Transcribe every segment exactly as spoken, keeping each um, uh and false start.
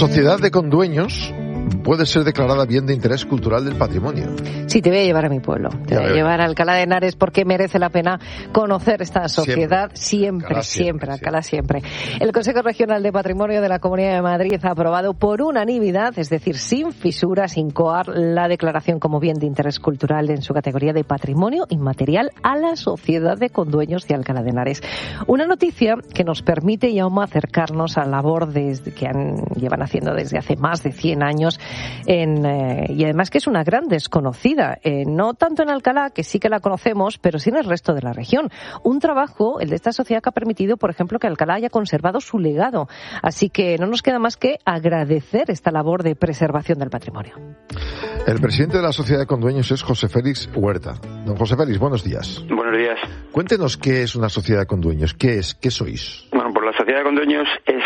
sociedad de condueños puede ser declarada bien de interés cultural del patrimonio. Sí, te voy a llevar a mi pueblo. Te voy a llevar a Alcalá de Henares porque merece la pena conocer esta sociedad siempre, siempre, siempre, Alcalá siempre. El Consejo Regional de Patrimonio de la Comunidad de Madrid ha aprobado por unanimidad, es decir, sin fisuras, sin coar, la declaración como bien de interés cultural en su categoría de patrimonio inmaterial a la sociedad de condueños de Alcalá de Henares. Una noticia que nos permite, Jaume, acercarnos a la labor desde, que han, llevan haciendo desde hace más de cien años En, eh, y además que es una gran desconocida, eh, no tanto en Alcalá, que sí que la conocemos, pero sí en el resto de la región. Un trabajo, el de esta sociedad, que ha permitido, por ejemplo, que Alcalá haya conservado su legado. Así que no nos queda más que agradecer esta labor de preservación del patrimonio. El presidente de la Sociedad de Condueños es José Félix Huerta. Don José Félix, buenos días. Buenos días. Cuéntenos qué es una sociedad de condueños, qué es, qué sois. Bueno, pues la Sociedad de Condueños es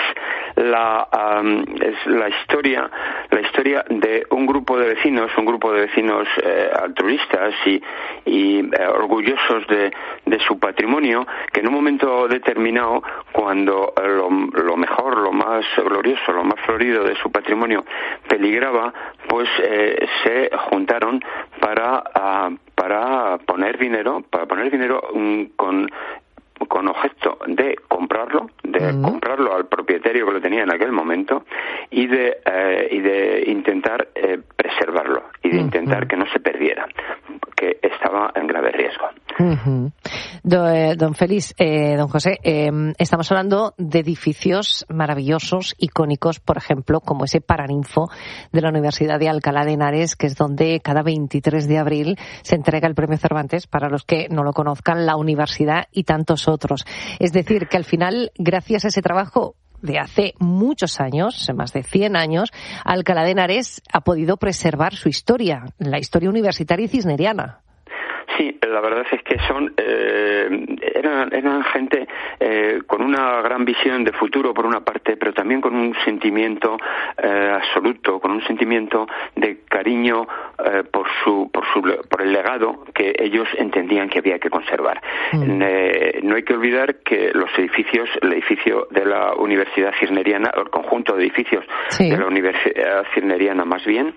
la um, es la historia la historia de un grupo de vecinos, un grupo de vecinos eh, altruistas y, y eh, orgullosos de, de su patrimonio, que en un momento determinado, cuando lo, lo mejor, lo más glorioso, lo más florido de su patrimonio peligraba, pues eh, se juntaron para uh, para poner dinero, para poner dinero um, con con objeto de comprarlo, de uh-huh. comprarlo al propietario que lo tenía en aquel momento y de eh, y de intentar eh, preservarlo y de uh-huh. intentar que no se perdiera, que estaba en grave riesgo. Uh-huh. Do, eh, don Félix, eh, don José, eh, estamos hablando de edificios maravillosos, icónicos, por ejemplo, como ese Paraninfo de la Universidad de Alcalá de Henares, que es donde cada veintitrés de abril se entrega el Premio Cervantes, para los que no lo conozcan, la universidad y tantos otros. Es decir, que al final, gracias a ese trabajo de hace muchos años, más de cien años, Alcalá de Henares ha podido preservar su historia, la historia universitaria y cisneriana. Sí, la verdad es que son eh, eran, eran gente eh, con una gran visión de futuro por una parte, pero también con un sentimiento eh, absoluto, con un sentimiento de cariño eh, por su por su por el legado que ellos entendían que había que conservar. Mm. Eh, no hay que olvidar que los edificios, el edificio de la Universidad Cisneriana, el conjunto de edificios sí. de la Universidad Cisneriana más bien,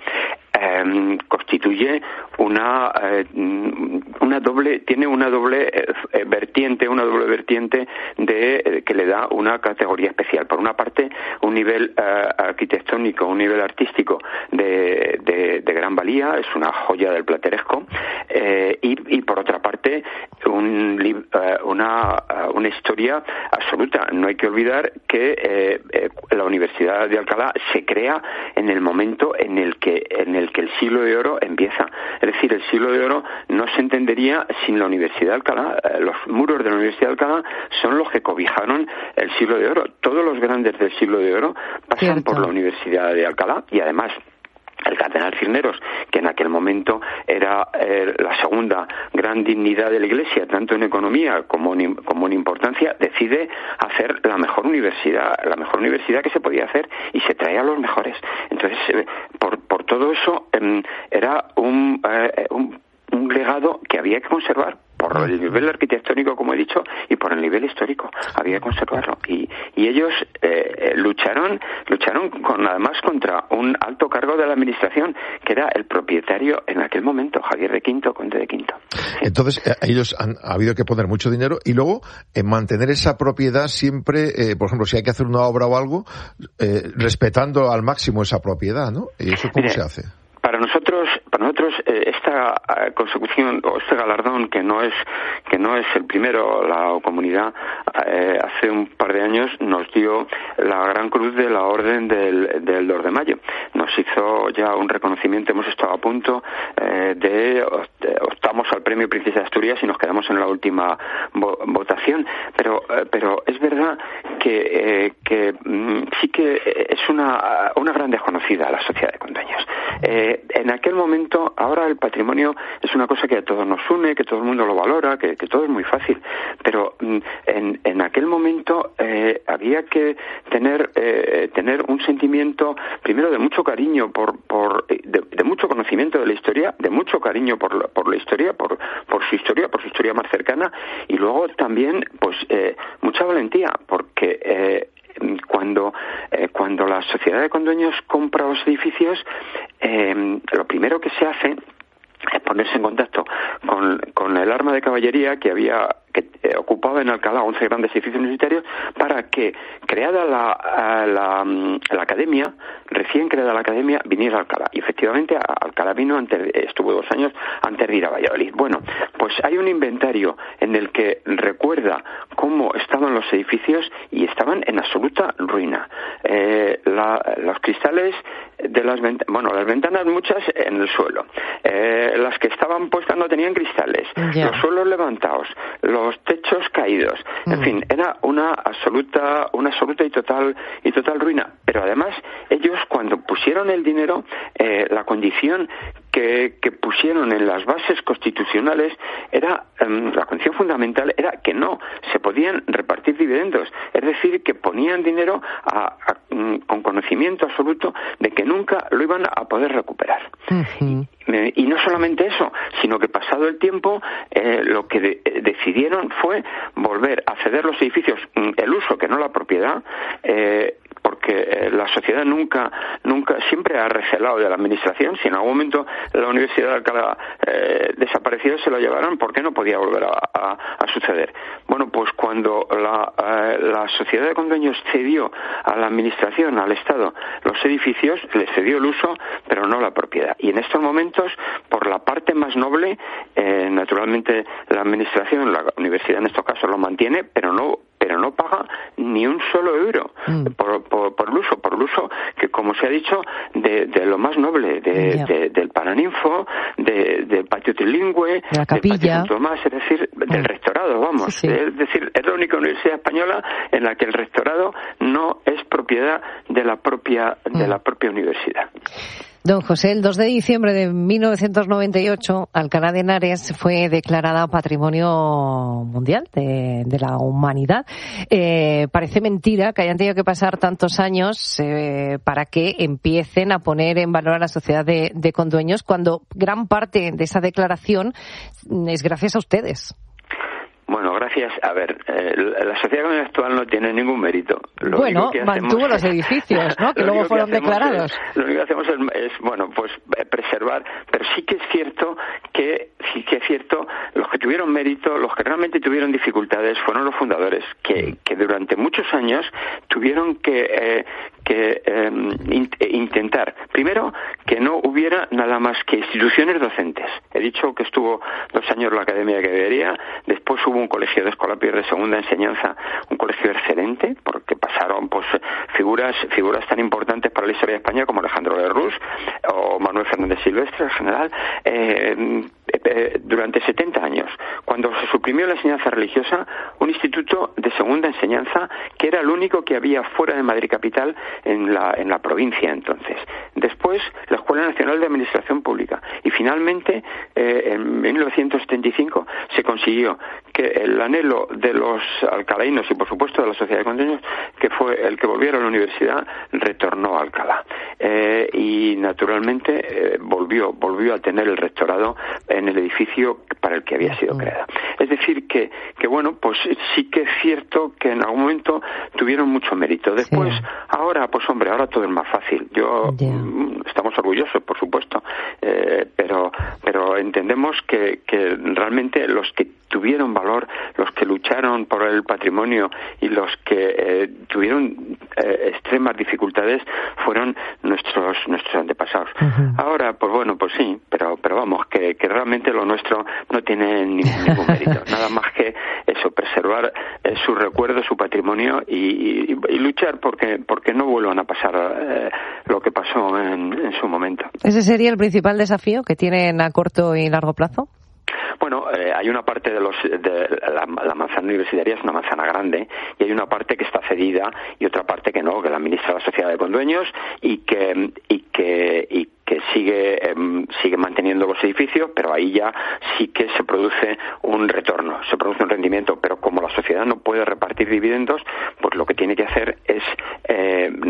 Eh, constituye una eh, una doble tiene una doble eh, vertiente una doble vertiente de eh, que le da una categoría especial. Por una parte, un nivel eh, arquitectónico, un nivel artístico de, de, de gran valía, es una joya del plateresco, eh, y, y por otra parte un, eh, una una historia absoluta. No hay que olvidar que eh, eh, la Universidad de Alcalá se crea en el momento en el que en el que el siglo de oro empieza. Es decir, el siglo de oro no se entendería sin la Universidad de Alcalá. Los muros de la Universidad de Alcalá son los que cobijaron el siglo de oro. Todos los grandes del siglo de oro pasan Cierto. por la Universidad de Alcalá, y además el cardenal Cisneros, que en aquel momento era eh, la segunda gran dignidad de la Iglesia, tanto en economía como en, como en importancia, decide hacer la mejor universidad, la mejor universidad que se podía hacer, y se trae a los mejores. Entonces, eh, por, por todo eso, eh, era un, eh, un, un legado que había que conservar, por el nivel arquitectónico, como he dicho, y por el nivel histórico. Había que conservarlo. Y, y ellos eh, lucharon lucharon con, además contra un alto cargo de la administración, que era el propietario en aquel momento, Javier de Quinto, conde de Quinto. Entonces, eh, ellos han ha habido que poner mucho dinero, y luego eh, mantener esa propiedad siempre, eh, por ejemplo, si hay que hacer una obra o algo, eh, respetando al máximo esa propiedad, ¿no? ¿Y eso cómo Mire, se hace? Para nosotros, para nosotros eh, esta eh, consecución o este galardón, que no es que no es el primero, la comunidad eh, hace un par de años nos dio la Gran Cruz de la Orden del, del dos de mayo. Nos hizo ya un reconocimiento, hemos estado a punto eh, de optamos al premio Princesa de Asturias y nos quedamos en la última vo, votación. Pero eh, pero es verdad que eh, que mm, sí que es una una gran desconocida la Sociedad de Condueños. Eh, en aquel momento, ahora el patrimonio es una cosa que a todos nos une, que todo el mundo lo valora, que, que todo es muy fácil, pero en, en aquel momento eh, había que tener eh, tener un sentimiento, primero, de mucho cariño por por de, de mucho conocimiento de la historia, de mucho cariño por la, por la historia, por por su historia, por su historia más cercana, y luego también pues eh, mucha valentía, porque eh, cuando eh, cuando la sociedad de condueños compra los edificios, eh, lo primero que se hace es ponerse en contacto con, con el arma de caballería que había que eh, ocupaba en Alcalá once grandes edificios universitarios, para que, creada la, la, la academia, recién creada la academia, viniera a Alcalá. Y efectivamente a Alcalá vino, antes, estuvo dos años antes de ir a Valladolid. Bueno, pues hay un inventario en el que recuerda cómo estaban los edificios y estaban en absoluta ruina. Eh, la, los cristales de las ventanas, bueno, las ventanas muchas en el suelo. Eh, las que estaban puestas no tenían cristales. Yeah. Los suelos levantados, los los techos caídos, en mm. fin, era una absoluta, una absoluta y total y total ruina. Pero además ellos, cuando pusieron el dinero, eh, la condición que, que pusieron en las bases constitucionales era um, la condición fundamental era que no se podían repartir dividendos, es decir, que ponían dinero a, a, um, con conocimiento absoluto de que nunca lo iban a poder recuperar. Uh-huh. y, y no solamente eso, sino que pasado el tiempo eh, lo que de, eh, decidieron fue volver a ceder los edificios, el uso que no la propiedad, eh, porque eh, la sociedad nunca, nunca, siempre ha recelado de la administración. Si en algún momento la Universidad de Alcalá eh, desapareció, se lo llevaron, ¿por qué no podía volver a, a, a suceder? Bueno, pues cuando la, eh, la sociedad de condueños cedió a la administración, al Estado, los edificios, les cedió el uso, pero no la propiedad. Y en estos momentos, por la parte más noble, eh, naturalmente la administración, la universidad en estos casos lo mantiene, pero no pero no paga ni un solo euro mm. por, por, por el uso, por el uso que, como se ha dicho, de, de lo más noble, de, yeah. de, del Paraninfo, de, del patio trilingüe, la capilla, del patio Tomás, es decir, del mm. rectorado, vamos. Sí, sí. Es decir, es la única universidad española en la que el rectorado no es propiedad de la propia, mm. de la propia universidad. Don José, el dos de diciembre de mil novecientos noventa y ocho, Alcalá de Henares fue declarada Patrimonio Mundial de, de la Humanidad. Eh, parece mentira que hayan tenido que pasar tantos años eh, para que empiecen a poner en valor a la sociedad de, de condueños, cuando gran parte de esa declaración es gracias a ustedes. Bueno, gracias. A ver, eh, la sociedad actual no tiene ningún mérito. Lo bueno, mantuvo los edificios, ¿no? Que luego fueron que declarados. Es, lo único que hacemos es, es, bueno, pues preservar, pero sí que es cierto que, sí que es cierto, los que tuvieron mérito, los que realmente tuvieron dificultades fueron los fundadores, que, que durante muchos años tuvieron que, eh, que eh, in, intentar, primero, que no hubiera nada más que instituciones docentes. He dicho que estuvo dos años la Academia de Caballería, después hubo un colegio de escolapios de segunda enseñanza, un colegio excelente, porque pasaron pues figuras figuras tan importantes para la historia de España como Alejandro de Rus o Manuel Fernández Silvestre, en general, eh, eh, durante setenta años. Cuando se suprimió la enseñanza religiosa, un instituto de segunda enseñanza que era el único que había fuera de Madrid capital en la, en la provincia entonces. Después, la Escuela Nacional de Administración Pública. Y finalmente, eh, en mil novecientos setenta y cinco, se consiguió que el anhelo de los alcalainos y por supuesto de la sociedad de condueños, que fue el que volviera a la universidad, retornó a Alcalá. Eh, y naturalmente eh, volvió, volvió a tener el rectorado en el edificio para el que había sido creada. Es decir, que, que bueno, pues sí que es cierto que en algún momento tuvieron mucho mérito. Después, sí. ahora, pues hombre, ahora todo es más fácil. Yo, yeah. estamos orgullosos, por supuesto, eh, pero, pero entendemos que, que realmente los que tuvieron valor, los que lucharon por el patrimonio y los que eh, tuvieron eh, extremas dificultades fueron nuestros nuestros antepasados. Uh-huh. Ahora, pues bueno, pues sí, pero pero vamos, que, que realmente lo nuestro no tiene ni, ningún mérito. Nada más que eso, preservar eh, su recuerdo, su patrimonio y, y, y luchar porque porque no vuelvan a pasar eh, lo que pasó en, en su momento. ¿Ese sería el principal desafío que tienen a corto y largo plazo? Bueno, eh, hay una parte de los de la, la manzana universitaria es una manzana grande y hay una parte que está cedida y otra parte que no, que la administra la sociedad de condueños y que y que y que sigue eh, sigue manteniendo los edificios, pero ahí ya sí que se produce un retorno, se produce un rendimiento, pero como la sociedad no puede repartir dividendos, pues lo que tiene que hacer es eh,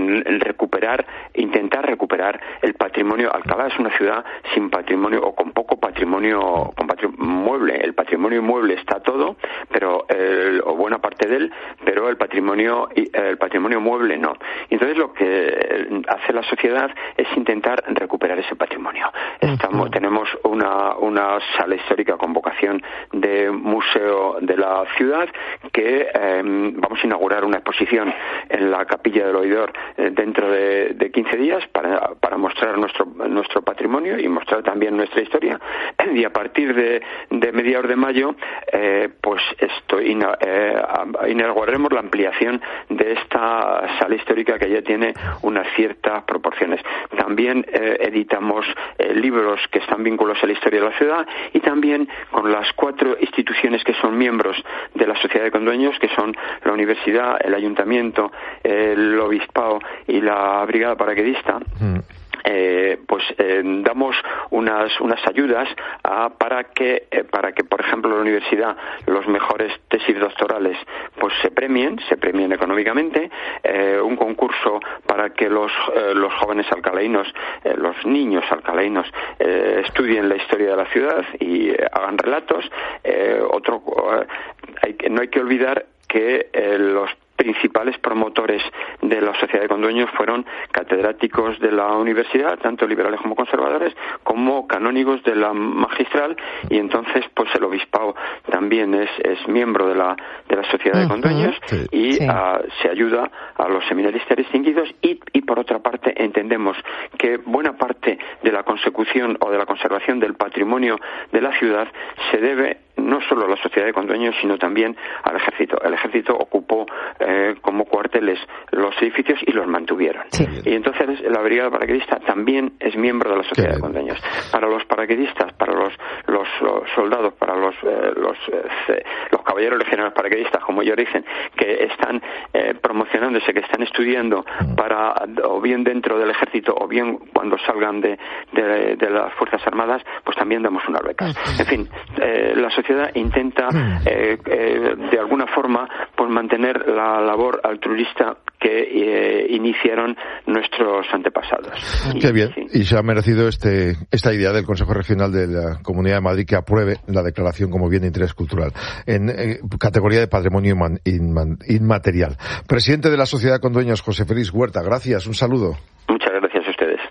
en, en recuperar, intentar recuperar el patrimonio. Alcalá es una ciudad sin patrimonio o con poco patrimonio, con patrimonio mueble. El patrimonio inmueble está todo, pero el, o buena parte de él, pero el patrimonio el patrimonio mueble no. Y entonces lo que hace la sociedad es intentar recuperar ese patrimonio. Estamos, uh-huh. tenemos una una sala histórica con vocación de museo de la ciudad que eh, vamos a inaugurar una exposición en la Capilla del Oidor eh, dentro de, de quince días para para mostrar nuestro nuestro patrimonio y mostrar también nuestra historia. Y a partir de, de mediados de mayo eh, pues esto ina, eh, inauguraremos la ampliación de esta sala histórica que ya tiene unas ciertas proporciones. También eh, editamos eh, libros que están vinculados a la historia de la ciudad y también con las cuatro instituciones que son miembros de la Sociedad de Condueños, que son la Universidad, el Ayuntamiento, el Obispado y la Brigada Paracaidista. Mm. Eh, pues eh, damos unas unas ayudas a, para que eh, para que por ejemplo la universidad los mejores tesis doctorales pues se premien se premien económicamente, eh, un concurso para que los eh, los jóvenes alcalainos eh, los niños alcalainos eh, estudien la historia de la ciudad y eh, hagan relatos. Eh, otro eh, hay, no hay que olvidar que eh, los principales promotores de la Sociedad de Condueños fueron catedráticos de la universidad, tanto liberales como conservadores, como canónigos de la magistral, y entonces pues el obispado también es, es miembro de la de la Sociedad uh-huh. de Condueños sí. y sí. Uh, se ayuda a los seminaristas distinguidos y, y por otra parte entendemos que buena parte de la consecución o de la conservación del patrimonio de la ciudad se debe no solo a la Sociedad de Condueños, sino también al Ejército. El Ejército ocupó eh, como cuarteles los edificios y los mantuvieron. Sí. Y entonces la Brigada Paracaidista también es miembro de la Sociedad de Condueños. Para los paracaidistas, para los, los, los soldados, para los eh, los, eh, los caballeros legionarios paracaidistas, como ellos dicen, que están eh, promocionándose, que están estudiando para, o bien dentro del Ejército, o bien cuando salgan de, de, de las Fuerzas Armadas, pues también damos unas becas. En fin, eh, la sociedad intenta eh, eh, de alguna forma pues mantener la labor altruista que eh, iniciaron nuestros antepasados. Qué y, bien, sí. y se ha merecido este esta idea del Consejo Regional de la Comunidad de Madrid que apruebe la declaración como bien de interés cultural en, en categoría de patrimonio inman, inman, inmaterial. Presidente de la Sociedad de Condueños, José Félix Huerta, gracias, un saludo. Muchas gracias a ustedes.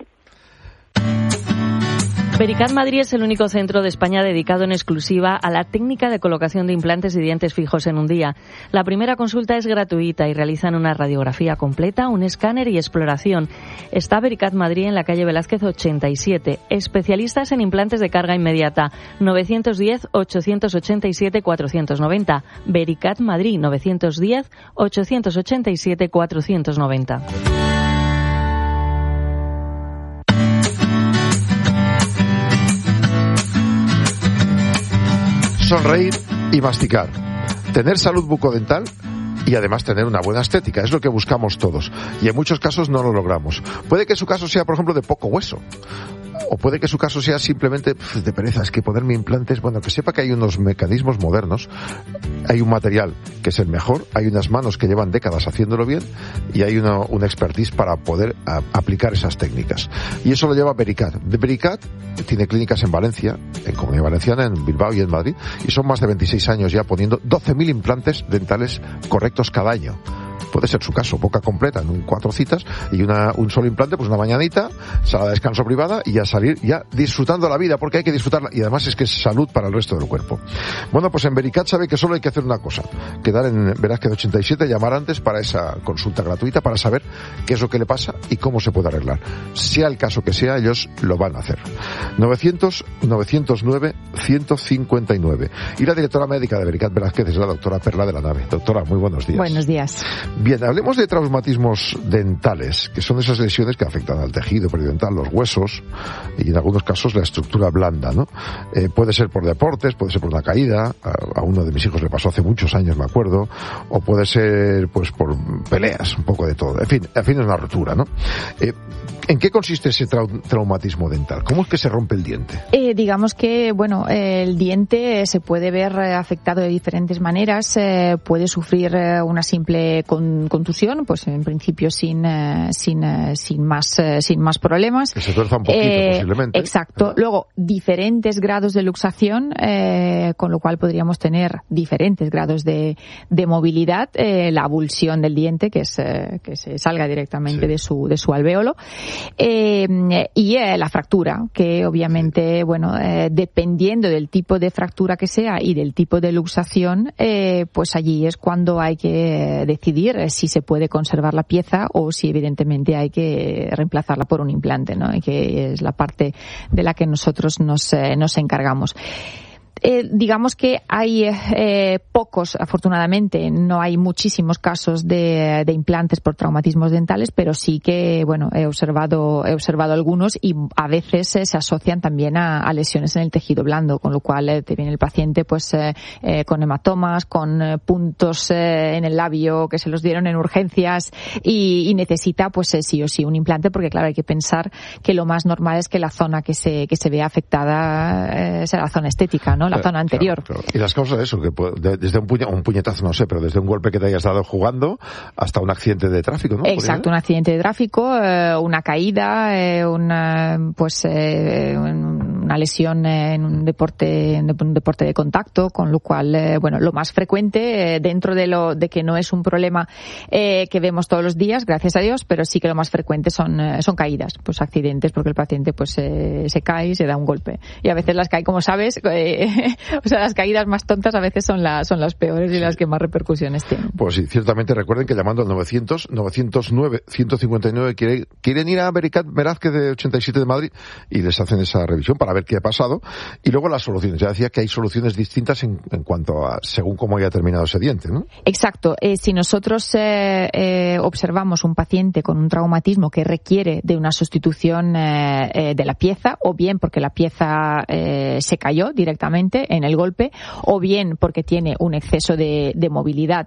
Vericat Madrid es el único centro de España dedicado en exclusiva a la técnica de colocación de implantes y dientes fijos en un día. La primera consulta es gratuita y realizan una radiografía completa, un escáner y exploración. Está Vericat Madrid en la calle Velázquez ochenta y siete. Especialistas en implantes de carga inmediata. nueve uno cero, ocho ocho siete, cuatro nueve cero. Vericat Madrid nueve uno cero, ocho ocho siete, cuatro nueve cero. Sonreír y masticar. Tener salud bucodental y además tener una buena estética. Es lo que buscamos todos. Y en muchos casos no lo logramos. Puede que su caso sea, por ejemplo, de poco hueso. O puede que su caso sea simplemente pff, de pereza. Es que ponerme implantes, bueno, que sepa que hay unos mecanismos modernos, hay un material que es el mejor, hay unas manos que llevan décadas haciéndolo bien y hay una, una expertise para poder a, aplicar esas técnicas. Y eso lo lleva Vericat. De Vericat tiene clínicas en Valencia, en Comunidad Valenciana, en Bilbao y en Madrid, y son más de veintiséis años ya poniendo doce mil implantes dentales correctos cada año. Puede ser su caso, boca completa en cuatro citas y una, un solo implante, pues una mañanita, sala de descanso privada y a salir ya disfrutando la vida, porque hay que disfrutarla y además es que es salud para el resto del cuerpo. Bueno, pues en Vericat sabe que solo hay que hacer una cosa, quedar en Velázquez ochenta y siete, llamar antes para esa consulta gratuita para saber qué es lo que le pasa y cómo se puede arreglar. Sea el caso que sea, ellos lo van a hacer. novecientos, novecientos nueve, ciento cincuenta y nueve. Y la directora médica de Vericat Velázquez es la doctora Perla de la Nave. Doctora, muy buenos días. Buenos días. Bien, hablemos de traumatismos dentales, que son esas lesiones que afectan al tejido periodontal, los huesos y en algunos casos la estructura blanda, ¿no? Eh, puede ser por deportes, puede ser por una caída, a, a uno de mis hijos le pasó hace muchos años, me acuerdo, o puede ser pues por peleas, un poco de todo. En fin, al fin es una rotura, ¿no? Eh, ¿En qué consiste ese trau- traumatismo dental? ¿Cómo es que se rompe el diente? Eh, digamos que, bueno, eh, el diente se puede ver eh, afectado de diferentes maneras. Eh, puede sufrir eh, una simple con con contusión, pues en principio sin eh, sin eh, sin más eh, sin más problemas. Que se tuerza un poquito, eh, posiblemente. Exacto. Luego, diferentes grados de luxación, eh, con lo cual podríamos tener diferentes grados de, de movilidad, eh, la avulsión del diente, que es eh, que se salga directamente sí. de su de su alvéolo, eh, y eh, la fractura, que obviamente, bueno, eh, dependiendo del tipo de fractura que sea y del tipo de luxación, eh, pues allí es cuando hay que decidir si se puede conservar la pieza o si evidentemente hay que reemplazarla por un implante, ¿no? Y que es la parte de la que nosotros nos, eh, nos encargamos. Eh, digamos que hay eh, pocos, afortunadamente, no hay muchísimos casos de, de implantes por traumatismos dentales, pero sí que, bueno, he observado, he observado algunos y a veces eh, se asocian también a, a lesiones en el tejido blando, con lo cual eh, te viene el paciente pues eh, eh, con hematomas, con eh, puntos eh, en el labio que se los dieron en urgencias y, y necesita pues eh, sí o sí un implante, porque claro, hay que pensar que lo más normal es que la zona que se, que se vea afectada eh, sea la zona estética, ¿no? La zona anterior. Claro, claro. Y las causas de eso, que de, desde un, puña, un puñetazo, no sé, pero desde un golpe que te hayas dado jugando hasta un accidente de tráfico, ¿no? Exacto, un accidente de tráfico, eh, una caída, eh, una, pues, eh, una lesión en un deporte, en un deporte de contacto, con lo cual, eh, bueno, lo más frecuente, eh, dentro de lo, de que no es un problema eh, que vemos todos los días, gracias a Dios, pero sí que lo más frecuente son, eh, son caídas, pues accidentes, porque el paciente pues eh, se cae y se da un golpe. Y a veces las cae, como sabes, eh, o sea, las caídas más tontas a veces son las son las peores y sí. las que más repercusiones tienen. Pues sí, ciertamente recuerden que llamando al novecientos, novecientos nueve, ciento cincuenta y nueve quieren, quieren ir a Vericat Velázquez de ochenta y siete de Madrid y les hacen esa revisión para ver qué ha pasado. Y luego las soluciones. Ya decía que hay soluciones distintas en, en cuanto a según cómo haya terminado ese diente, ¿no? Exacto. Eh, si nosotros eh, eh, observamos un paciente con un traumatismo que requiere de una sustitución eh, eh, de la pieza, o bien porque la pieza eh, se cayó directamente en el golpe, o bien porque tiene un exceso de, de movilidad,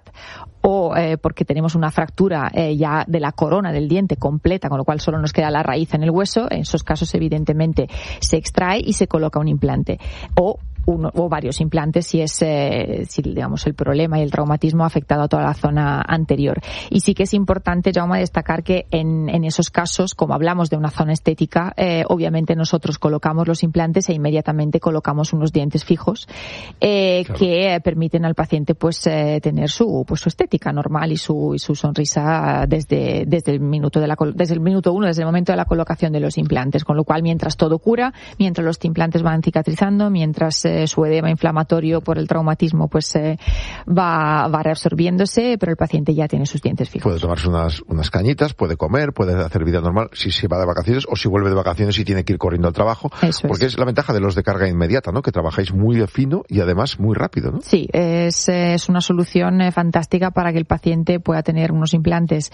o eh, porque tenemos una fractura eh, ya de la corona del diente completa, con lo cual solo nos queda la raíz en el hueso. En esos casos, evidentemente, se extrae y se coloca un implante. O uno o varios implantes si es eh, si digamos el problema y el traumatismo ha afectado a toda la zona anterior. Y sí que es importante, Jaume, destacar que en, en esos casos, como hablamos de una zona estética, eh, obviamente nosotros colocamos los implantes e inmediatamente colocamos unos dientes fijos eh, claro. que permiten al paciente pues eh, tener su pues su estética normal y su y su sonrisa desde desde el minuto de la desde el minuto uno, desde el momento de la colocación de los implantes, con lo cual mientras todo cura, mientras los implantes van cicatrizando, mientras eh, su edema inflamatorio por el traumatismo pues eh, va, va reabsorbiéndose, pero el paciente ya tiene sus dientes fijos. Puede tomarse unas, unas cañitas, puede comer, puede hacer vida normal si se va de vacaciones o si vuelve de vacaciones y tiene que ir corriendo al trabajo. Eso porque es. es la ventaja de los de carga inmediata, ¿no? Que trabajáis muy fino y además muy rápido, ¿no? Sí, es, es una solución eh, fantástica para que el paciente pueda tener unos implantes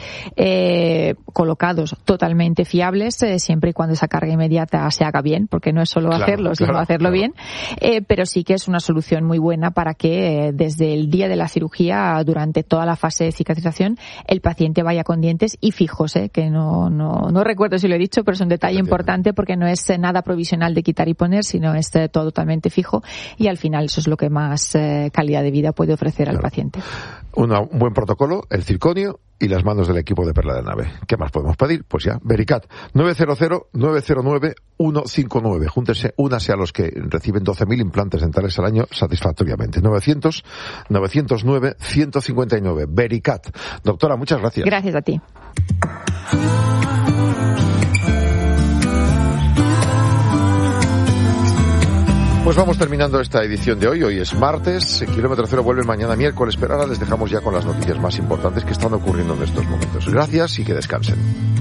eh, colocados totalmente fiables, eh, siempre y cuando esa carga inmediata se haga bien, porque no es solo claro, hacerlo, claro, sino hacerlo claro. bien. Eh, pero sí que es una solución muy buena para que eh, desde el día de la cirugía, durante toda la fase de cicatrización, el paciente vaya con dientes y fijos, eh, que no, no, no recuerdo si lo he dicho, pero es un detalle importante porque no es eh, nada provisional de quitar y poner, sino es eh, todo totalmente fijo y al final eso es lo que más eh, calidad de vida puede ofrecer claro. al paciente. Una, un buen protocolo, el circonio y las manos del equipo de Perla de Nave. ¿Qué más podemos pedir? Pues ya, Vericat, nueve cero cero, nueve cero nueve, uno cinco nueve. Júntense, únase a los que reciben doce mil implantes dentales al año satisfactoriamente. novecientos, novecientos nueve, ciento cincuenta y nueve. Vericat. Doctora, muchas gracias. Gracias a ti. Pues vamos terminando esta edición de hoy. Hoy es martes. Kilómetro Cero vuelve mañana miércoles, pero ahora les dejamos ya con las noticias más importantes que están ocurriendo en estos momentos. Gracias y que descansen.